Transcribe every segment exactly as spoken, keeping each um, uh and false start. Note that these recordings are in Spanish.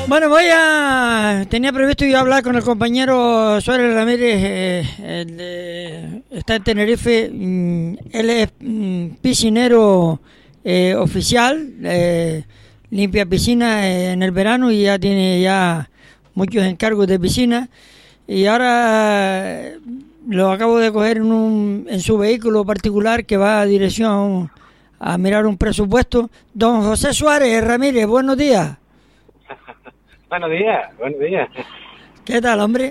Bueno, voy a... Tenía previsto yo hablar con el compañero Suárez Ramírez, eh, el de- está en Tenerife. mm, Él es mm, piscinero eh, oficial, eh, limpia piscina eh, en el verano y ya tiene ya muchos encargos de piscina. Y ahora eh, lo acabo de coger en, un, en su vehículo particular que va a dirección a mirar un presupuesto. Don José Suárez Ramírez, buenos días. Buenos días, buenos días. ¿Qué tal, hombre?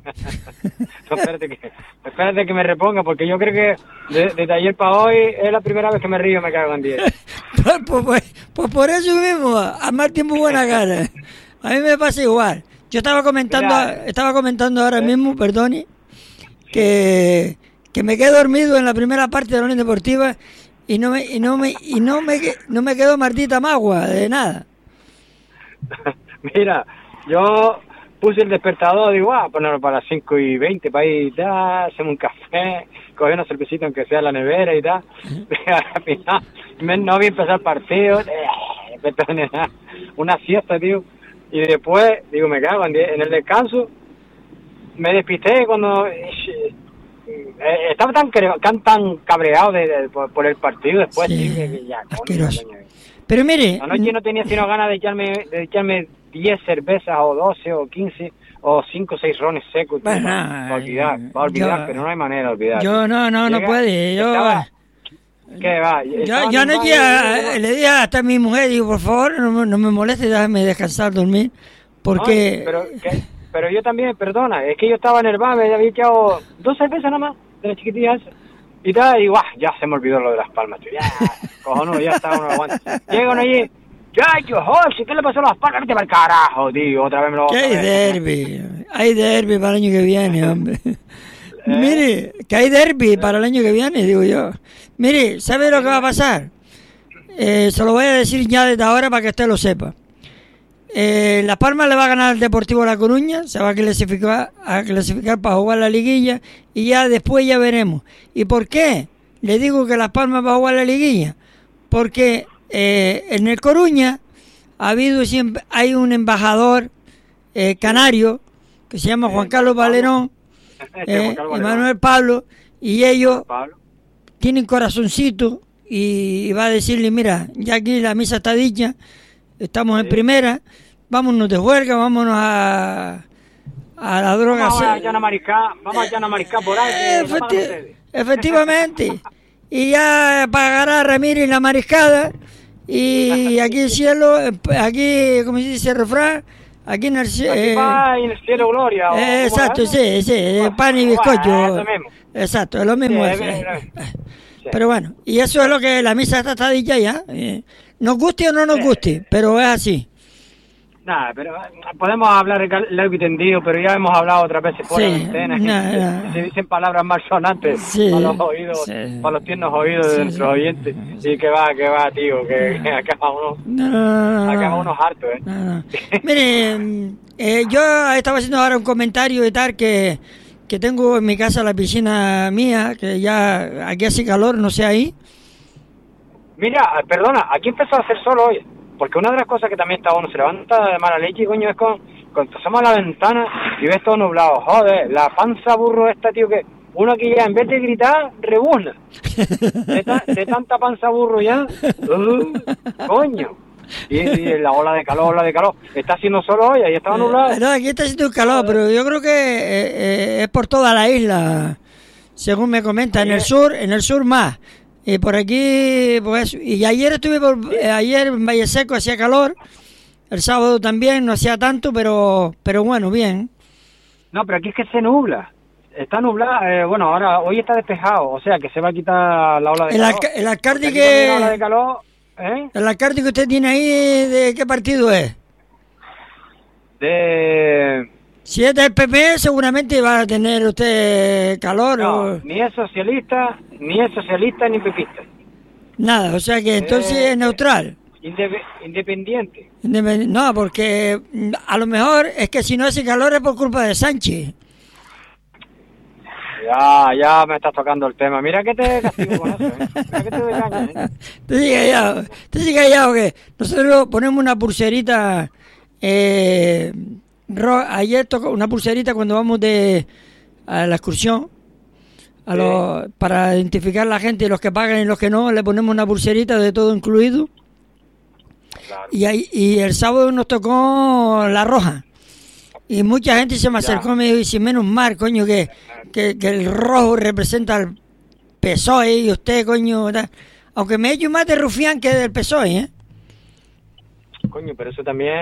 No, espérate, que, espérate que me reponga, porque yo creo que de- desde ayer para hoy es la primera vez que me río, me cago en diez. Pues, pues, pues, pues por eso mismo, a más tiempo buena cara. A mí me pasa igual. Yo estaba comentando, Mira, estaba comentando ahora ¿eh? mismo, perdone, que, que me quedé dormido en la primera parte de la Unión Deportiva y no me, y no me, y no me, que- no me quedó Martita Magua de nada. Mira, yo puse el despertador, digo, ah, ponerlo para las cinco y veinte, para ir y tal, hacemos un café, coger una cervecita aunque sea en la nevera y tal. Al final, me- no había empezado el partido, eh, empezó una, una siesta, tío. Y después, digo, me cago en, die- en el descanso, me despisté cuando... eh, eh, estaba tan, cre- tan, tan cabreado de, de- por, por el partido después, Sí, tío, que, que ya, coño, asqueroso. coño. Pero mire, Anoche no tenía sino ganas de echarme de echarme diez cervezas o doce o quince o cinco o seis rones secos, tío, Bueno, para, para olvidar, para olvidar, yo- pero no hay manera de olvidar. yo no, no, no Llega- puede. Yo, estaba- ¿Qué va? yo, Estaba yo en un anoche baño, a- le dije hasta a mi mujer, digo, por favor, no, me- no me moleste, déjame descansar, dormir, porque... Ay, pero, que- pero yo también, perdona, es que yo estaba en el bar, me había echado dos cervezas nada más, de la chiquitilla esa. Y tal, y guau, ya se me olvidó lo de las palmas, tío. Ya, cojonudo, ya está, uno no aguanta. Llega uno allí, ya, yo, José, ¿qué le pasó a las palmas? Vete para el carajo, tío, otra vez me lo Que hay derbi, hay derbi para el año que viene, hombre. Mire, que hay derbi para el año que viene, digo yo. Mire, ¿sabe lo que va a pasar? Eh, se lo voy a decir ya desde ahora para que usted lo sepa. Eh, Las Palmas le va a ganar al Deportivo La Coruña, se va a clasificar, a clasificar para jugar la liguilla y ya después ya veremos. ¿Y por qué? Le digo que Las Palmas va a jugar la liguilla. Porque eh, en el Coruña ha habido siempre, hay un embajador eh, canario que se llama Juan Carlos Valerón, eh, y Manuel Pablo, y ellos Pablo. tienen corazoncito y, y va a decirle, mira, ya aquí la misa está dicha, estamos en primera, vámonos de juerga, vámonos a, a la droga. Vamos a se- Llana Mariscal, vamos a Llana Mariscal por ahí, que no pagan Efecti- ustedes. efectivamente. Y ya pagará Ramírez la mariscada. Y aquí el cielo, aquí, como se dice el refrán, aquí en el Aquí cielo. va en el cielo gloria. o- ¿cómo Eh, exacto, es? sí, sí, Bueno, pan y bueno, bizcocho. eso mismo. Exacto, es lo mismo. Sí, eso, es eh. verdad. Sí. Pero bueno, y eso es lo que la misa está, está dicha ya. eh. Nos guste o no nos Sí. guste, pero es así. Nada, pero eh, podemos hablar largo y tendido, pero ya hemos hablado otras veces fuera Sí, de antena. no, no. Se dicen palabras malsonantes Sí, para los oídos, sí. para los tiernos oídos Sí, de nuestros sí. oyentes. Y que va, que va, tío, que, que acaba uno, No, no, no, no, acaba no. uno harto, ¿eh? No, no. Mire, mm, eh, yo estaba haciendo ahora un comentario y tal que, que tengo en mi casa la piscina mía, que ya aquí hace calor, no sé ahí. Mira, perdona, aquí empezó a hacer sol hoy, porque una de las cosas que también está uno se levanta de mala leche, coño, es con, cuando asoma a la ventana y ves todo nublado. Joder, la panza burro esta, tío, que uno aquí ya en vez de gritar, rebuzna. De, ta- de tanta panza burro ya, uh, coño. Y, y la ola de calor, ola de calor. Está haciendo sol hoy, ahí estaba nublado. Eh, no, aquí está haciendo un calor, pero yo creo que eh, eh, es por toda la isla, según me comenta. En el sur, en el sur más. Y por aquí, pues, y ayer estuve por, eh, ayer en Valle Seco hacía calor, el sábado también no hacía tanto, pero, pero bueno, bien. No, pero aquí es que se nubla. Está nublado, eh, bueno, ahora, hoy está despejado, o sea que se va a quitar la ola de El, calor. alca- el alcalde Aquí también la ola de que, calor, ¿eh? el alcalde que usted tiene ahí, ¿de qué partido es? De... Si es del P P, seguramente va a tener usted calor No, o ni es socialista, ni es socialista, ni pepista. nada, o sea que entonces Eh, es neutral. Indep- independiente. Independ- No, porque mm, a lo mejor es que si no hace calor es por culpa de Sánchez. Ya, ya me estás tocando el tema. Mira que te castigo con eso, ¿eh? Mira que te doy caña, ¿eh? Te sigue callado, te sigue callado que nosotros ponemos una pulserita Eh, ro- ayer tocó una pulserita cuando vamos de a la excursión. A los, para identificar a la gente, los que pagan y los que no, le ponemos una pulserita de todo incluido. Claro. Y, ahí, y el sábado nos tocó la roja. Y mucha gente se me acercó Ya. y me dijo, y si menos mal, coño, que, que, que el rojo representa al P S O E y usted, coño, tal. Aunque me he hecho más de rufián que del P S O E, ¿eh? Coño, pero eso también,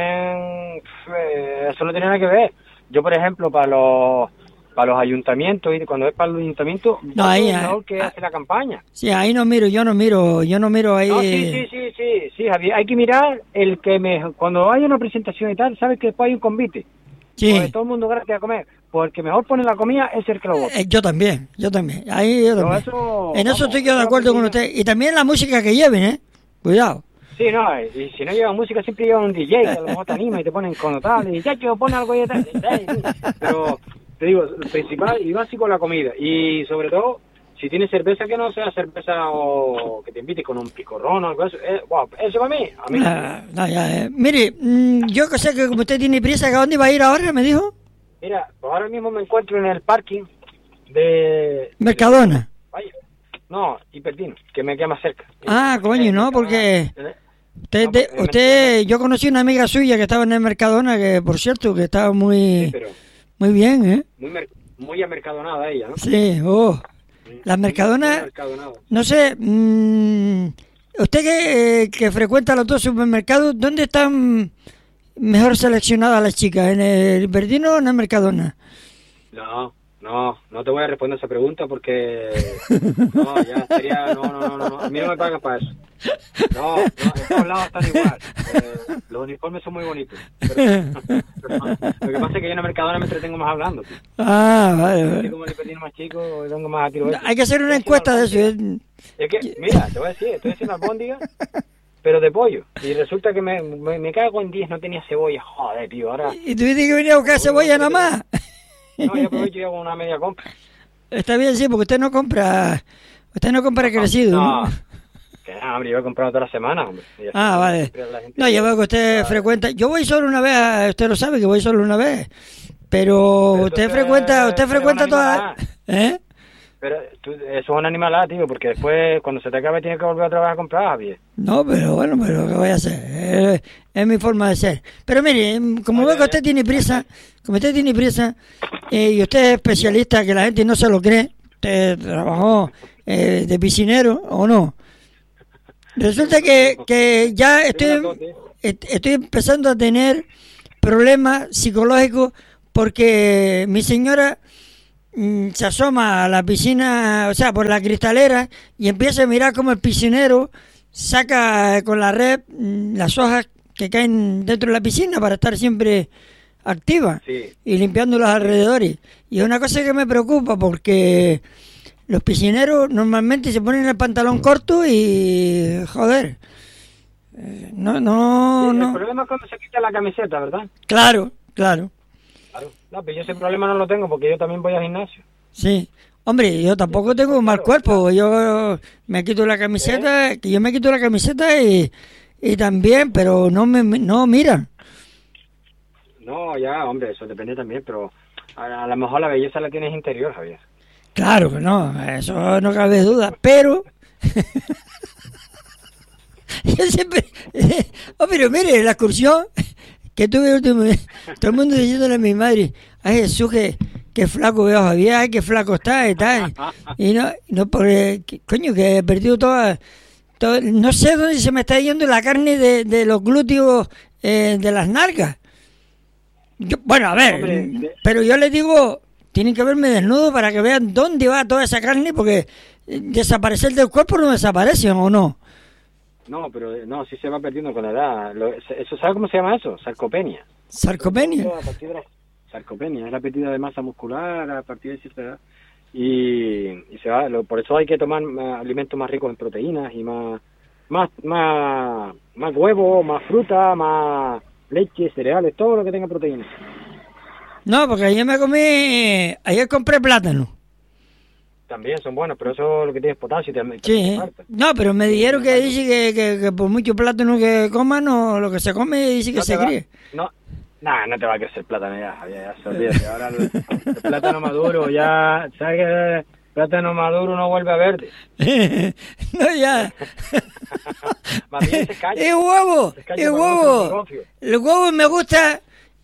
eh, eso no tiene nada que ver. Yo, por ejemplo, para los para los ayuntamientos, y cuando es para los ayuntamientos, No, ahí, es el mejor ah, que ah. hace la campaña. Sí, ahí no miro, yo no miro, yo no miro ahí. No, sí, sí, sí, sí, sí, Javier, hay que mirar el que me, cuando hay una presentación y tal, sabes que después hay un convite. Sí. Porque todo el mundo gratis a comer. Pues el que mejor pone la comida es el que lo vota. Eh, yo también, yo también. Ahí yo Yo también. eso, en eso vamos, estoy yo de eso acuerdo con aprendí. usted. Y también la música que lleven, ¿eh? Cuidado. Sí, no, y si no lleva música siempre lleva un D J, que a lo mejor te anima y te ponen connotables, y ya yo pone algo y tal. Pero te digo, lo principal y básico es la comida. Y sobre todo, si tienes cerveza, que no sea cerveza o que te invite con un picorrón o algo así. Eh, wow, eso para mí, a mí. Ah, no, ya, eh. Mire, mm, yo que sé que como usted tiene prisa, ¿a dónde va a ir ahora? Me dijo. Mira, pues ahora mismo me encuentro en el parking de... Mercadona. Vaya, no, Hiperdino, que me queda más cerca. Ah, coño, no, porque usted, No, de- porque usted, yo conocí una amiga suya que estaba en el Mercadona, que por cierto, que estaba Sí, muy, pero muy bien, ¿eh? muy, mer- muy amercadonada ella, ¿no? Sí, oh. La Muy Mercadona, amercadonada. no sé, mm, usted que, eh, que frecuenta los dos supermercados, ¿dónde están mejor seleccionadas las chicas? ¿En el Verdino o en el Mercadona? No, no, no te voy a responder esa pregunta porque no, ya sería, no, no, no, no, no, a mí no me pagan para eso. No, no, en todos lados están igual. Eh, los uniformes son muy bonitos. Pero, pero lo que pasa es que yo en el Mercadona me entretengo más hablando. Tío. Ah, vale, Así vale. como le perdí más chico, vengo más a tiro. Hay que hacer una encuesta de eso. ¿eh? Es que, mira, te voy a decir, estoy haciendo albóndiga, pero de pollo. Y resulta que me, me, me cago en diez, no tenía cebolla. Joder, tío, ahora... Y tuviste que venir a buscar cebolla nada más. No, yo aprovecho y hago una media compra. Está bien, sí, porque usted no compra, usted no compra crecido, ¿no? No, que no, hombre, yo he comprado toda la semana, hombre. Y así, Ah, vale. siempre la gente- No, yo veo que usted Vale. frecuenta. Yo voy solo una vez, a- usted lo sabe que voy solo una vez. Pero Pero usted entonces, frecuenta, usted eres frecuenta una toda. animalada. ¿Eh? Pero tú, eso es una animalada, tío, porque después, cuando se te acabe, tienes que volver otra vez a comprar, Javier. No, pero bueno, pero ¿qué voy a hacer? Es, es mi forma de ser. Pero mire, em, como veo que usted tiene prisa, como usted tiene prisa, eh, y usted es especialista, que la gente no se lo cree, usted trabajó eh, de piscinero o no. Resulta que, que ya estoy, est- estoy empezando a tener problemas psicológicos porque mi señora mm, se asoma a la piscina, o sea, por la cristalera y empieza a mirar como el piscinero saca con la red mm, las hojas que caen dentro de la piscina para estar siempre activa Sí. y limpiando los alrededores. Y es una cosa que me preocupa porque los piscineros normalmente se ponen el pantalón corto y joder, eh, no, no, Sí, el no, problema es cuando se quita la camiseta, ¿verdad? claro, claro. Claro. No, pero yo ese problema no lo tengo porque yo también voy al gimnasio. Sí, hombre, yo tampoco tengo un mal cuerpo, yo me quito la camiseta, que yo me quito la camiseta y, y también, pero no me no miran. No, ya, hombre, eso depende también, pero a, a lo mejor la belleza la tienes interior, Javier. Claro que no, eso no cabe duda, pero yo siempre, oh, pero mire, la excursión que tuve último, todo el mundo diciéndole a mi madre, ay Jesús, que, que flaco veo a Javier, ay, que flaco está y tal, y no, no, porque, que- coño, que he perdido toda, todo- no sé dónde se me está yendo la carne de, de los glúteos, eh, de las nalgas. Yo- bueno, a ver, Hombre, de- pero yo les digo, tienen que verme desnudo para que vean dónde va toda esa carne, porque eh, desaparecer del cuerpo no desaparece, ¿o no? No, pero eh, no, sí se va perdiendo con la edad. Lo- eso, ¿sabe cómo se llama eso? Sarcopenia. Sarcopenia. A partir de la- sarcopenia, es la pérdida de masa muscular a partir de cierta edad. Y, y se va, lo- por eso hay que tomar más alimentos más ricos en proteínas y más, más, más, más huevo, más fruta, más leche, cereales, todo lo que tenga proteínas. No, porque ayer me comí, ayer compré plátano. también son buenos, pero eso es lo que tiene es potasio. También, Sí, ¿eh? No, pero me dijeron que dice que, que, que por mucho plátano que coman, no, lo que se come dice que no se va, críe. No, nah, no te va a crecer plátano ya, ya, ya se olvídate. Ahora el, el plátano maduro ya, ¿sabes qué? Plátano maduro no vuelve a verde. No, ya. Más bien se calla. ¡Es huevo! Se calla ¡Es con huevo! otro negocio. El huevo me gusta.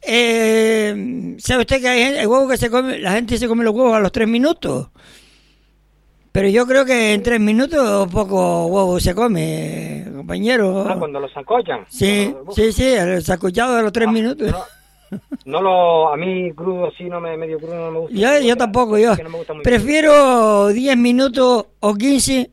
Eh, ¿Sabe usted que hay gente- el huevo que se come, la gente se come los huevos a los tres minutos? Pero yo creo que en tres minutos poco huevo se come, compañero. Ah, cuando lo sancochan. Sí, Cuando- sí, sí, el sacuchado de los tres Ah, minutos. No, no lo, a mí crudo así, no me, medio crudo no me gusta. Yo, yo tampoco, yo Que no me gusta muy prefiero diez minutos o quince,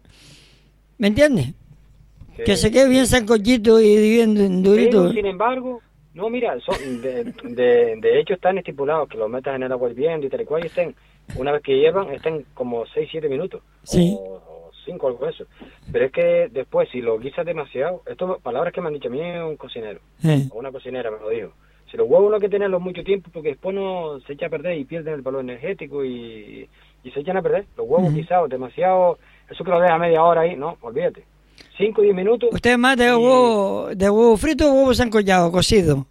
¿me entiendes? Sí. Que se quede bien sancochito y bien durito. Pero, sin embargo, no, mira, son, de, de, de hecho están estipulados que los metas en el agua hirviendo y tal y cual, y estén, una vez que hiervan, estén como seis siete minutos. Sí. O, o cinco, algo de eso. Pero es que después, si lo guisas demasiado, esto palabras que me han dicho a mí un cocinero, Eh. o una cocinera me lo dijo. Si los huevos no hay que tenerlos mucho tiempo porque después no se echa a perder y pierden el valor energético y, y se echan a perder. Los huevos Ujú. guisados demasiado, eso que lo deja media hora ahí, no, olvídate. cinco o diez minutos. ¿Usted es más de y huevo, de huevo frito o huevo sancochado, cocido?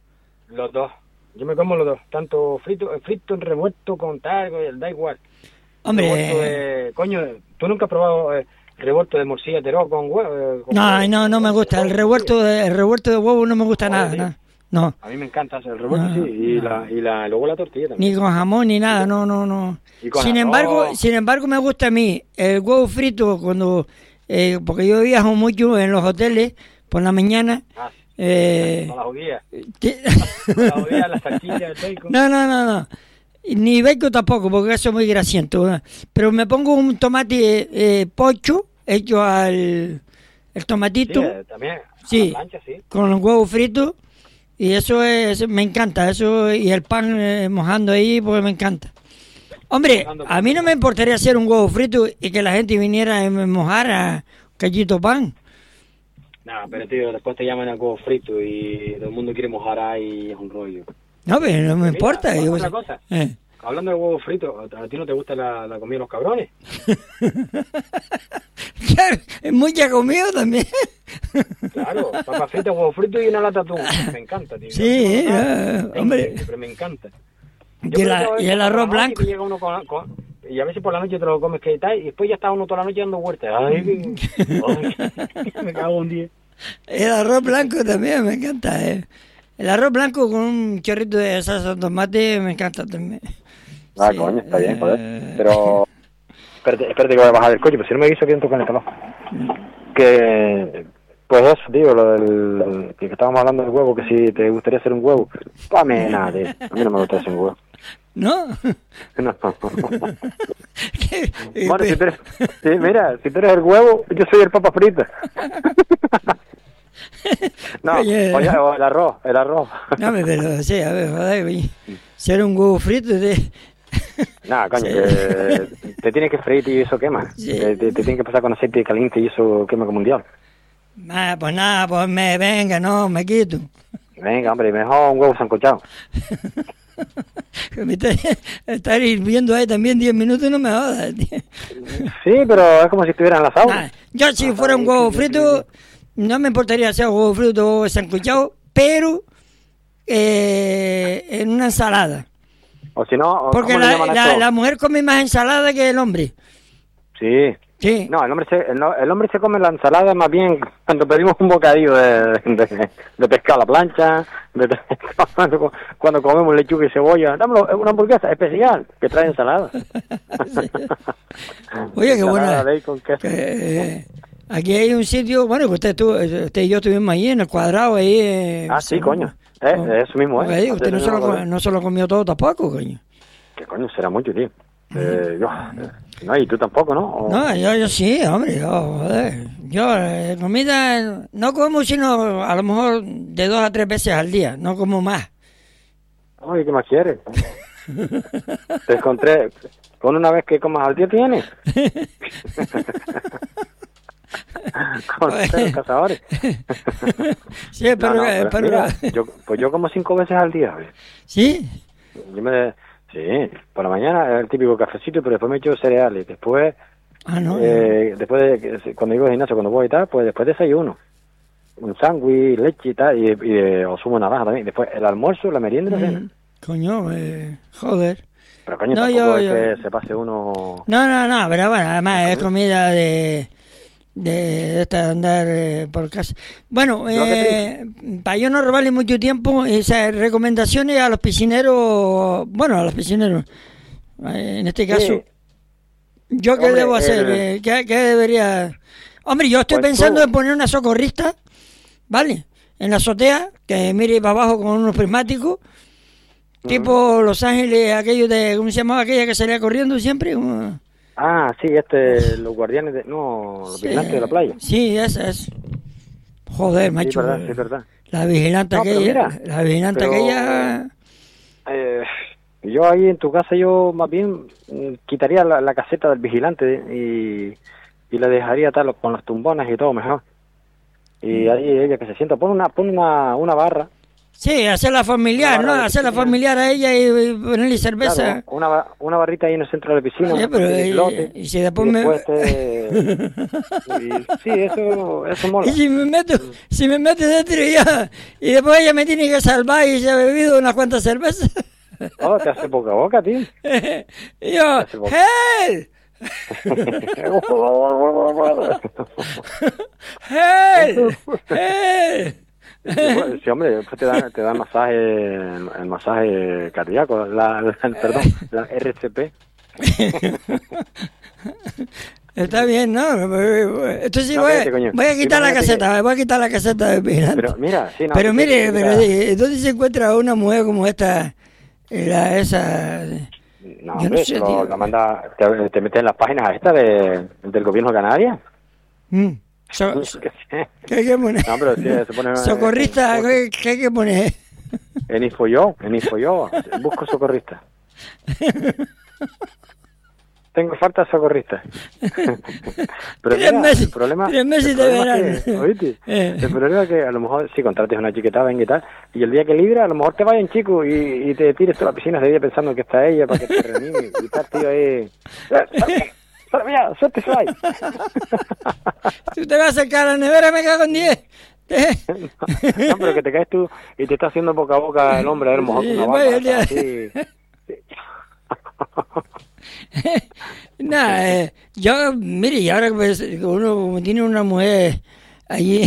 Los dos. Yo me como los dos. Tanto frito, frito, revuelto con tal, da igual. Hombre, Revuelto de, coño, ¿tú nunca has probado eh, revuelto de morcilla teró con huevo? eh, con no, huevo? no, no me gusta. El revuelto de, el revuelto de huevo no me gusta Joder, nada, tío. nada. No, A mí me encanta hacer el revuelto, No, sí. Y, no. la, y la, luego la tortilla también. ni con jamón ni nada, no, no, no. Y con Sin arroz. embargo, sin embargo me gusta a mí el huevo frito cuando, eh, porque yo viajo mucho en los hoteles por la mañana. Ah, Eh, con la judía. que- Con la judía, la salchicha, el bacon. no, no, no, no. Ni bacon tampoco, porque eso es muy grasiento. ¿verdad? Pero me pongo un tomate eh, pocho, hecho al el Sí, tomatito, eh, también. A Sí. la plancha, sí. con los huevos fritos. Y eso es, eso me encanta. Eso y el pan eh, mojando ahí, pues me encanta. Hombre, a mí no me importaría hacer un huevo frito y que la gente viniera y me mojara un cachito pan. Nada, pero tío, después te llaman a huevo frito y todo el mundo quiere mojar ahí y es un rollo. No, pero no me Mira, importa. yo- otra cosa. eh. Hablando de huevo frito, ¿a ti no te gusta la, la comida de los cabrones? Claro, es mucha comida también. Claro, papas fritas, huevo frito y una lata de atún. Me encanta, tío. Sí, No, no, eh, no, hombre. Pero me encanta. Y Yo la- creo que y el por la arroz noche blanco. te llega uno con- con- y a veces por la noche te lo comes que tal, y después ya está uno toda la noche dando vueltas. Ay, ay, me cago un día. El arroz blanco también me encanta. Eh. El arroz blanco con un chorrito de salsa de tomate me encanta también. Ah, Sí, coño, está bien, joder. eh. Pero, espérate, espérate que voy a bajar del coche, pero si no me guiso aquí dentro con el calor. Que, pues eso, tío, lo del, que estábamos hablando del huevo, que si te gustaría hacer un huevo. A mí nada, tío. A mí no me gusta hacer un huevo. ¿No? No. ¿Qué? Eh, Bueno, pe- si tú eres, sí, mira, si tú eres el huevo, yo soy el papa frita. No, Oye. oye, o el arroz, el arroz. No, me- pero sí, a ver, joder, oye. Ser un huevo frito, de... Nada, coño, Sí. que te tienes que freír y eso quema. Sí. Te, te, te tienes que pasar con aceite caliente y eso quema como un diablo. Ah, pues nada, pues me venga, no, me quito. Venga, hombre, mejor un huevo sancochado. Me está- Estar hirviendo ahí también diez minutos no me jodas, tío. Sí, pero es como si estuviera en la sauna. Nah, yo si fuera un huevo frito, no me importaría hacer huevo frito o huevo sancochado, pero eh, en una ensalada. O si no, o- Porque ¿cómo le la, llaman a la, esto? la mujer come más ensalada que el hombre. Sí. Sí. No, el hombre se el, no- el hombre se come la ensalada más bien cuando pedimos un bocadillo de, de, de pescado a la plancha, de, de- cuando, cuando comemos lechuga y cebolla. Dámelo, es una hamburguesa especial que trae ensalada. Oye, qué buena. Ensalada, bacon, queso. Eh, aquí hay un sitio, bueno, que usted, estuvo, usted y yo estuvimos ahí en el cuadrado. ahí. eh, Ah, sí, coño. Eh, Oh. eso mismo, Ok, ¿eh? usted no se, lo, co- no se lo comió todo tampoco, coño. ¿Qué coño? Será mucho, tío. Eh, yo, eh, no, y tú tampoco, ¿no? O- No, yo, yo sí, hombre, yo, joder. Yo, eh, comida, no como sino a lo mejor de dos a tres veces al día, no como más. Oye, ¿qué más quieres? Te encontré con una vez que comas al día tienes. Con los cazadores. Sí, pero, No, no, eh, pero pero- mira, yo, pues yo como cinco veces al día. ¿ves? ¿sí? Yo me, Sí, por la mañana el típico cafecito, pero después me echo cereales. Después, Ah, no. eh, no. después de, cuando digo al gimnasio, cuando voy y tal, pues después desayuno. Un sándwich, leche y tal, y, y de, o zumo de naranja también. Después el almuerzo, la merienda y la cena. Mm, coño, eh, joder. Pero coño, No, tampoco yo- es yo- que se pase uno... No, no, no, pero bueno, además es comida de de, de esta de andar eh, por casa. Bueno, eh, para yo no robarle mucho tiempo, esas recomendaciones a los piscineros, bueno, a los piscineros, eh, en este caso, Sí. ¿yo qué Hombre, debo hacer? el- Eh, ¿Qué, qué debería...? Hombre, yo estoy Pues pensando tú- en poner una socorrista, ¿vale? En la azotea, que mire para abajo con unos prismáticos, tipo Los Ángeles, aquello de, ¿cómo se llamaba aquella que salía corriendo siempre? Como- Ah, sí, este, los guardianes de... No, los Sí, vigilantes de la playa. Sí, esa es. Joder, Sí, macho. es verdad, sí, es verdad. La vigilante No, pero aquella. mira, la vigilante pero- aquella. Eh, yo ahí en tu casa, yo más bien mm, quitaría la, la caseta del vigilante y, y la dejaría tal con las tumbonas y todo mejor. Y ahí ella que se sienta, pone una, pone una, una barra. Sí, hacerla familiar, Una ¿no? barra de Hacerla piscina. familiar a ella y, y ponerle cerveza. Claro, una, ba- una barrita ahí en el centro de la piscina. Oye, pero, un y- islote, y si después y me- después te- y- sí, eso, eso mola. Y si me meto, si me meto dentro y ya, y después ella me tiene que salvar y se ha bebido unas cuantas cervezas. Oh, te hace boca a boca, tío. Y yo, hace boca. ¡Help! ¡Help! ¡Help! Sí, hombre, después te dan, te dan masaje, el, el masaje cardíaco, la, la- perdón, la R C P. Está bien, ¿no? Entonces No, voy, cállate, coño. voy a quitar la Imagínate caseta, voy a quitar la caseta de vigilante. Pero mira, sí, no. Pero sí, mire, sí, pero mira. eh, ¿dónde se encuentra una mujer como esta? eh, La, esa... No, yo no hombre, sé, lo- tío. la manda, te, te metes en las páginas estas de, del gobierno de Canarias. Mm. So- so- Que sí. ¿Qué hay que poner? No, pero sí, se pone... Socorrista, en, ¿qué, qué hay que poner? en Infoyo, en Infoyo, busco socorrista. Tengo falta de socorrista. Pero Tres mira, meses- el problema, tres meses el de problema es verano. que, ¿oíste? Eh. El problema es que a lo mejor si contrates una chiqueta, venga y tal, y el día que libre, a lo mejor te vayan chico y, y te tires toda la piscina de día pensando que está ella para que te reanime y tal, tío, ahí... ¡Sálame ya! ¡Suerte, soy! Tú te vas a acercar a la nevera, me cago en diez. No, pero que te caes tú y te está haciendo boca a boca el hombre, a ver, mejor Sí, una vaya, vaca, ya. así. Nada, eh, yo, mire, y ahora que pues, uno como tiene una mujer allí,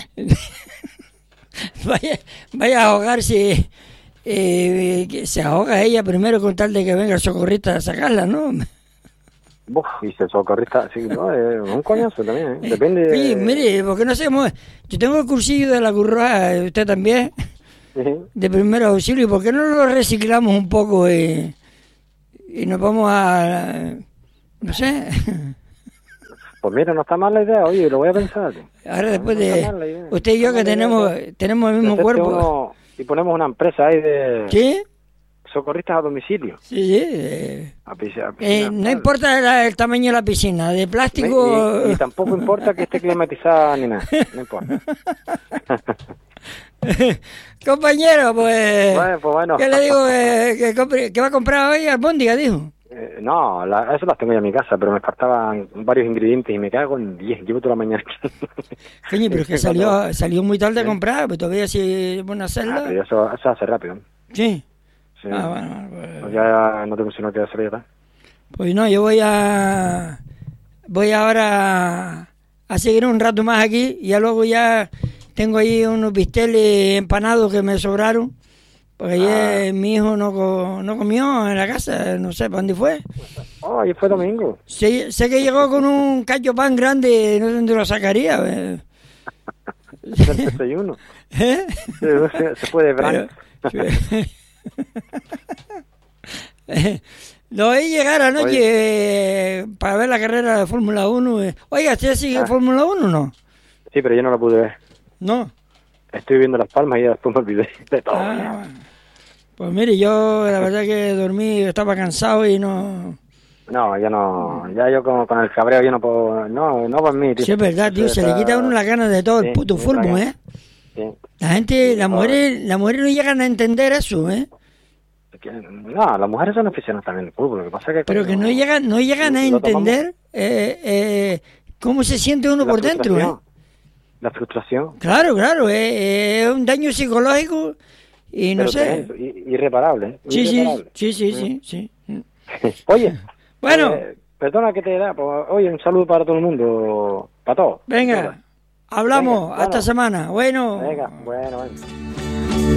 vaya, vaya a ahogarse, eh, que se ahoga ella primero con tal de que venga el socorrista a sacarla, ¿no? Uf, y si el socorrista, sí, no, es un coñazo también, ¿eh? Depende de... Sí, mire, porque no sé, mo- yo tengo el cursillo de la curroa, eh, usted también, Sí. de primer auxilio, ¿y por qué no lo reciclamos un poco y, y nos vamos a, no sé, Pues mira, no está mal la idea, oye, lo voy a pensar. ahora después No está de, mal la idea. usted y yo No que está mal la tenemos, idea. tenemos el mismo Hacerte cuerpo, uno- y ponemos una empresa ahí de ¿sí? socorristas a domicilio. Sí, sí. eh, A pis- a eh, piscina, no tal. importa la- el tamaño de la piscina, de plástico. Ni, ni tampoco importa que esté climatizada ni nada, no importa. Compañero, pues. Bueno, pues bueno. ¿Qué le digo? Eh, que, compre- que va a comprar hoy albóndiga, dijo. Eh, no, la, eso las tengo ya en mi casa, pero me faltaban varios ingredientes y me cago en diez, llevo toda la mañana aquí. Coño, pero es que Sí, cuando- salió, salió muy tarde a comprar, pero todavía sí bueno Ah, hacerlo. pero eso, eso hace rápido. Sí. Sí. Ah, bueno, pues, Pues ya no tengo sino que hacer ya. ¿Tá? pues no, yo voy a. Voy ahora a seguir un rato más aquí y ya luego ya tengo ahí unos bisteles empanados que me sobraron. Porque ayer mi hijo no, co- no comió en la casa, no sé para dónde fue. Oh, ayer fue domingo. Sé, sé que llegó con un cacho pan grande, no sé dónde lo sacaría. eh. Es el desayuno. ¿Eh? Se, se, se fue de brunch. Lo oí llegar anoche eh, para ver la carrera de Fórmula uno. eh. Oiga, ¿usted sigue Ah. Fórmula uno o no? Sí, pero yo no la pude ver. No. Estoy viendo Las Palmas y ya después me olvidé de todo. Ah, bueno. Pues mire, yo la verdad que dormí, estaba cansado y no... No, ya no. Ya yo con, con el cabreo yo no puedo. No, no por mí, tío. Sí, es verdad, tío, Eso se le está- quita a uno la gana de todo el Sí, puto sí, fútbol, claro. ¿eh? Sí. La gente, las No. mujeres, las mujeres no llegan a entender eso, ¿eh? que, no, las mujeres son aficionadas también del fútbol, lo que pasa es que... Pero que no llegan, no llegan a entender eh, eh, cómo se siente uno por dentro, ¿eh? La frustración. Claro, claro, eh, es un daño psicológico y no Pero sé. tremendo, irreparable. Sí, irreparable. sí, sí, sí, sí, sí. Oye, bueno, eh, perdona que te da, pues, oye, un saludo para todo el mundo, para todos. Venga, hablamos, Venga, hasta bueno. semana. Bueno. Venga, bueno, bueno.